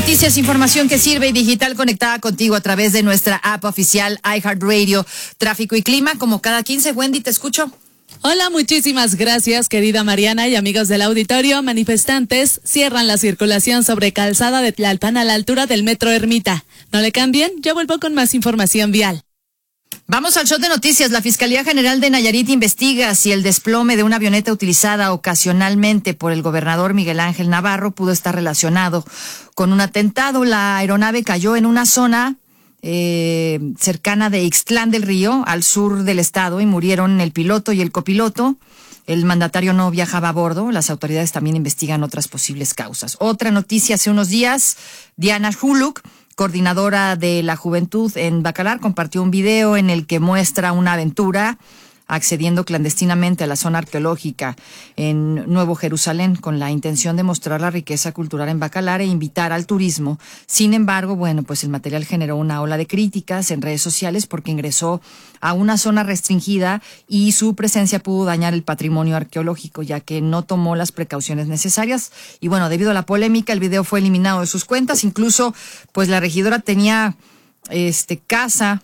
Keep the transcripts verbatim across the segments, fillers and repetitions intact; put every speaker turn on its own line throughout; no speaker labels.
Noticias, información que sirve y digital conectada contigo a través de nuestra app oficial iHeartRadio. Tráfico y clima, como cada quince. Wendy, te escucho.
Hola, muchísimas gracias, querida Mariana y amigos del auditorio. Manifestantes cierran la circulación sobre Calzada de Tlalpan a la altura del Metro Ermita. No le cambien, yo vuelvo con más información vial.
Vamos al shot de noticias. La Fiscalía General de Nayarit investiga si el desplome de una avioneta utilizada ocasionalmente por el gobernador Miguel Ángel Navarro pudo estar relacionado con un atentado. La aeronave cayó en una zona eh, cercana de Ixtlán del Río, al sur del estado, y murieron el piloto y el copiloto. El mandatario no viajaba a bordo. Las autoridades también investigan otras posibles causas. Otra noticia: hace unos días, Diana Huluk, coordinadora de la juventud en Bacalar, compartió un video en el que muestra una aventura accediendo clandestinamente a la zona arqueológica en Nuevo Jerusalén con la intención de mostrar la riqueza cultural en Bacalar e invitar al turismo. Sin embargo, bueno, pues el material generó una ola de críticas en redes sociales porque ingresó a una zona restringida y su presencia pudo dañar el patrimonio arqueológico, ya que no tomó las precauciones necesarias. Y bueno, debido a la polémica, el video fue eliminado de sus cuentas. Incluso, pues la regidora tenía este casa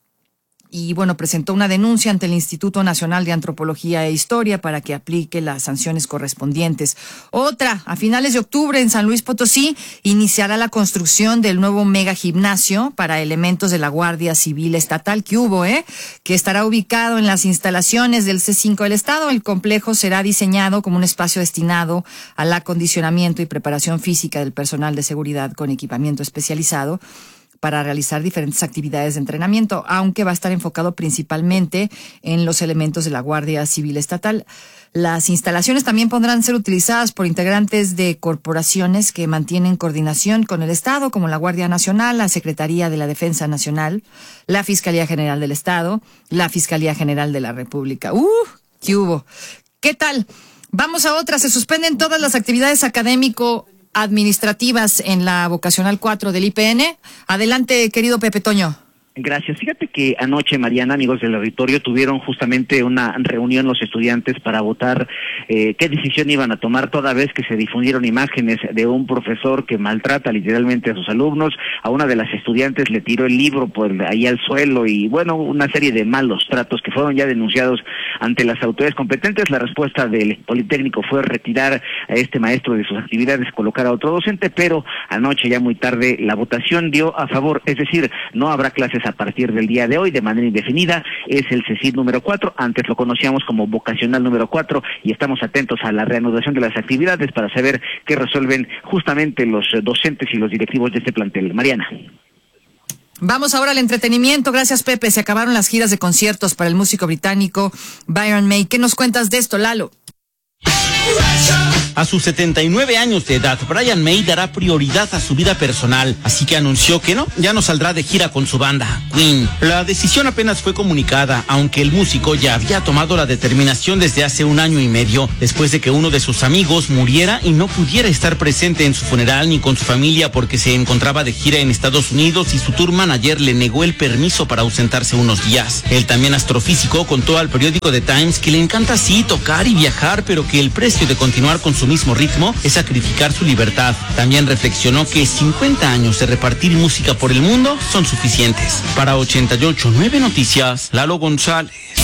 y bueno, presentó una denuncia ante el Instituto Nacional de Antropología e Historia para que aplique las sanciones correspondientes. Otra: a finales de octubre en San Luis Potosí iniciará la construcción del nuevo mega gimnasio para elementos de la Guardia Civil Estatal, que hubo, ¿eh? que estará ubicado en las instalaciones del C cinco del Estado. El complejo será diseñado como un espacio destinado al acondicionamiento y preparación física del personal de seguridad con equipamiento especializado para realizar diferentes actividades de entrenamiento, aunque va a estar enfocado principalmente en los elementos de la Guardia Civil Estatal. Las instalaciones también podrán ser utilizadas por integrantes de corporaciones que mantienen coordinación con el Estado, como la Guardia Nacional, la Secretaría de la Defensa Nacional, la Fiscalía General del Estado, la Fiscalía General de la República. ¡Uh! ¿Qué hubo? ¿Qué tal? Vamos a otra. Se suspenden todas las actividades académico administrativas en la vocacional cuatro del I P N. Adelante, querido Pepe Toño.
Gracias. Fíjate que anoche, Mariana, amigos del auditorio, tuvieron justamente una reunión los estudiantes para votar eh, qué decisión iban a tomar, toda vez que se difundieron imágenes de un profesor que maltrata literalmente a sus alumnos. A una de las estudiantes le tiró el libro por ahí al suelo y, bueno, una serie de malos tratos que fueron ya denunciados ante las autoridades competentes. La respuesta del Politécnico fue retirar a este maestro de sus actividades, colocar a otro docente, pero anoche, ya muy tarde, la votación dio a favor, es decir, no habrá clases a partir del día de hoy de manera indefinida. Es el CECID número cuatro, antes lo conocíamos como vocacional número cuatro, y estamos atentos a la reanudación de las actividades para saber qué resuelven justamente los docentes y los directivos de este plantel. Mariana.
Vamos ahora al entretenimiento. Gracias, Pepe. Se acabaron las giras de conciertos para el músico británico Brian May. ¿Qué nos cuentas de esto, Lalo?
A sus setenta y nueve años de edad, Brian May dará prioridad a su vida personal, así que anunció que no, ya no saldrá de gira con su banda, Queen. La decisión apenas fue comunicada, aunque el músico ya había tomado la determinación desde hace un año y medio, después de que uno de sus amigos muriera y no pudiera estar presente en su funeral ni con su familia porque se encontraba de gira en Estados Unidos y su tour manager le negó el permiso para ausentarse unos días. El también astrofísico contó al periódico The Times que le encanta sí tocar y viajar, pero que el precio de continuar con su mismo ritmo es sacrificar su libertad. También reflexionó que cincuenta años de repartir música por el mundo son suficientes. Para ochenta y ocho punto nueve Noticias, Lalo González.